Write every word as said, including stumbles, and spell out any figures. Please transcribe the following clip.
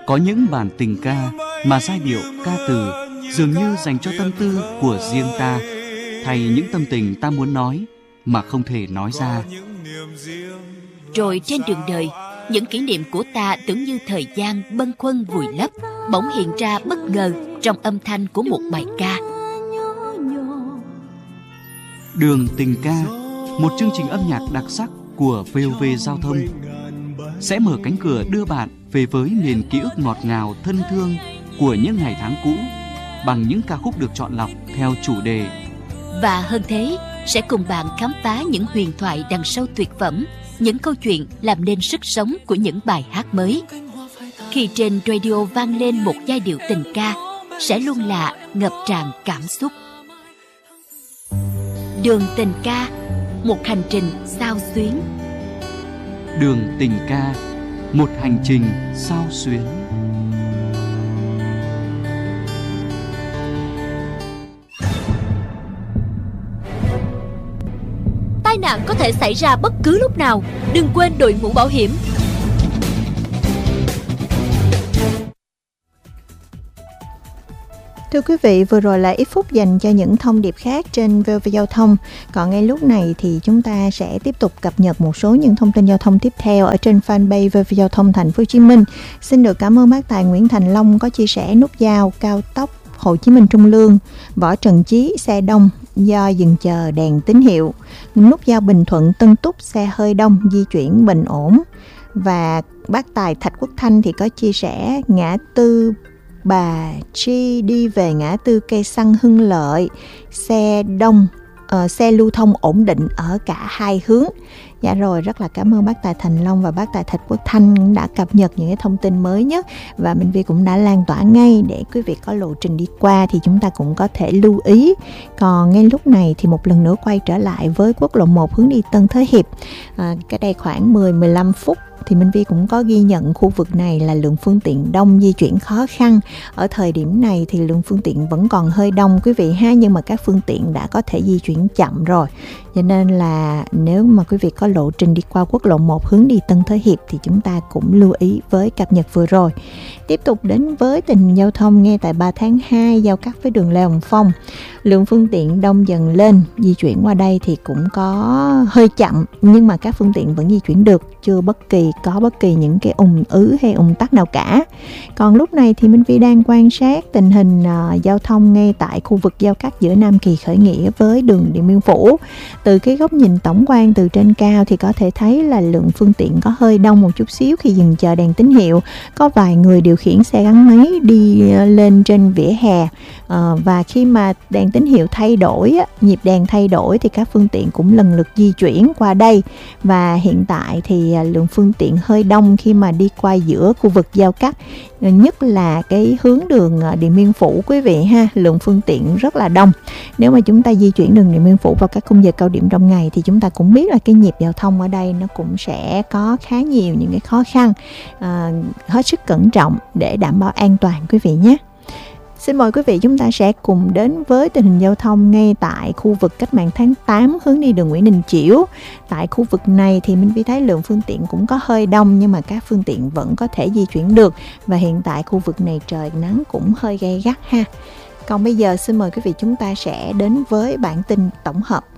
Có những bản tình ca mà giai điệu ca từ dường như dành cho tâm tư của riêng ta, thay những tâm tình ta muốn nói mà không thể nói ra. Rồi trên đường đời, những kỷ niệm của ta tưởng như thời gian bâng khuâng vùi lấp, bỗng hiện ra bất ngờ trong âm thanh của một bài ca. Đường tình ca, một chương trình âm nhạc đặc sắc của vê o vê Giao thông, sẽ mở cánh cửa đưa bạn về với miền ký ức ngọt ngào thân thương của những ngày tháng cũ bằng những ca khúc được chọn lọc theo chủ đề. Và hơn thế, sẽ cùng bạn khám phá những huyền thoại đằng sau tuyệt phẩm, những câu chuyện làm nên sức sống của những bài hát mới. Khi trên radio vang lên một giai điệu tình ca, sẽ luôn là ngập tràn cảm xúc. Đường tình ca, một hành trình xao xuyến. Đường tình ca, một hành trình xao xuyến. Tai nạn có thể xảy ra bất cứ lúc nào, đừng quên đội mũ bảo hiểm. Thưa quý vị, vừa rồi là ít phút dành cho những thông điệp khác trên vê o vê Giao thông. Còn ngay lúc này thì chúng ta sẽ tiếp tục cập nhật một số những thông tin giao thông tiếp theo ở trên fanpage vê o vê Giao thông Thành phố Hồ Chí Minh. Xin được cảm ơn bác Tài Nguyễn Thành Long có chia sẻ nút giao cao tốc Hồ Chí Minh Trung Lương, Võ Trần Chí xe đông do dừng chờ đèn tín hiệu. Nút giao Bình Thuận Tân Túc xe hơi đông di chuyển bình ổn. Và bác Tài Thạch Quốc Thanh thì có chia sẻ ngã tư Bà Chi đi về ngã tư cây xăng Hưng Lợi, xe đông, uh, xe lưu thông ổn định ở cả hai hướng. Dạ rồi, rất là cảm ơn bác Tài Thành Long và bác Tài Thạch Quốc Thanh đã cập nhật những cái thông tin mới nhất, và Minh Vi cũng đã lan tỏa ngay để quý vị có lộ trình đi qua thì chúng ta cũng có thể lưu ý. Còn ngay lúc này thì một lần nữa quay trở lại với quốc lộ một hướng đi Tân Thới Hiệp. À, cái đây khoảng mười đến mười lăm phút thì Minh Vi cũng có ghi nhận khu vực này là lượng phương tiện đông, di chuyển khó khăn. Ở thời điểm này thì lượng phương tiện vẫn còn hơi đông quý vị ha, nhưng mà các phương tiện đã có thể di chuyển chậm rồi. Cho nên là nếu mà quý vị có lộ trình đi qua quốc lộ một hướng đi Tân Thới Hiệp thì chúng ta cũng lưu ý với cập nhật vừa rồi. Tiếp tục đến với tình hình giao thông ngay tại ba tháng hai giao cắt với đường Lê Hồng Phong. Lượng phương tiện đông dần lên, di chuyển qua đây thì cũng có hơi chậm, nhưng mà các phương tiện vẫn di chuyển được, chưa bất kỳ có bất kỳ những cái ùn ứ hay ùn tắc nào cả. Còn lúc này thì Minh Vi đang quan sát tình hình uh, giao thông ngay tại khu vực giao cắt giữa Nam Kỳ Khởi Nghĩa với đường Điện Biên Phủ. Từ cái góc nhìn tổng quan từ trên cao thì có thể thấy là lượng phương tiện có hơi đông một chút xíu khi dừng chờ đèn tín hiệu. Có vài người điều khiển xe gắn máy đi lên trên vỉa hè, à, và khi mà đèn tín hiệu thay đổi, nhịp đèn thay đổi thì các phương tiện cũng lần lượt di chuyển qua đây. Và hiện tại thì lượng phương tiện hơi đông khi mà đi qua giữa khu vực giao cắt, nhất là cái hướng đường Điện Biên Phủ quý vị ha, lượng phương tiện rất là đông. Nếu mà chúng ta di chuyển đường Điện Biên Phủ vào các khung giờ cao điểm trong ngày thì chúng ta cũng biết là cái nhịp giao thông ở đây nó cũng sẽ có khá nhiều những cái khó khăn, à, hết sức cẩn trọng để đảm bảo an toàn quý vị nhé. Xin mời quý vị chúng ta sẽ cùng đến với tình hình giao thông ngay tại khu vực Cách Mạng tháng tám hướng đi đường Nguyễn Đình Chiểu. Tại khu vực này thì mình thấy lượng phương tiện cũng có hơi đông, nhưng mà các phương tiện vẫn có thể di chuyển được. Và hiện tại khu vực này trời nắng cũng hơi gay gắt ha. Còn bây giờ xin mời quý vị chúng ta sẽ đến với bản tin tổng hợp.